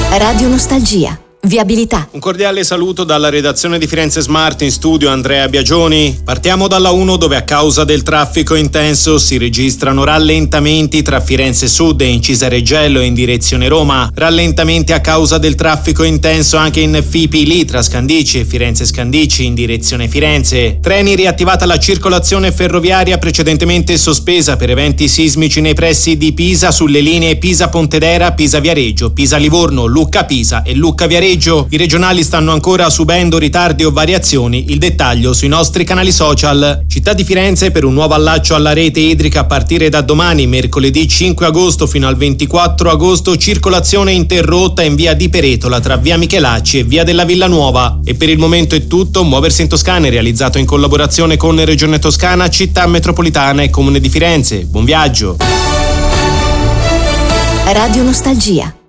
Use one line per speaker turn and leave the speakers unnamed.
Radio Nostalgia. Viabilità.
Un cordiale saluto dalla redazione di Firenze Smart, in studio Andrea Biagioni. Partiamo dalla 1, dove a causa del traffico intenso si registrano rallentamenti tra Firenze Sud e Incisa Reggello in direzione Roma. Rallentamenti a causa del traffico intenso anche in FIPI Litra Scandicci e Firenze Scandicci in direzione Firenze. Treni, riattivata la circolazione ferroviaria precedentemente sospesa per eventi sismici nei pressi di Pisa sulle linee Pisa-Pontedera, Pisa-Viareggio, Pisa-Livorno, Lucca-Pisa e Lucca-Viareggio. I regionali stanno ancora subendo ritardi o variazioni. Il dettaglio sui nostri canali social. Città di Firenze per un nuovo allaccio alla rete idrica a partire da domani, mercoledì 5 agosto fino al 24 agosto, circolazione interrotta in via di Peretola tra via Michelacci e via della Villanuova. E per il momento è tutto. Muoversi in Toscana è realizzato in collaborazione con Regione Toscana, Città Metropolitana e Comune di Firenze. Buon viaggio.
Radio Nostalgia.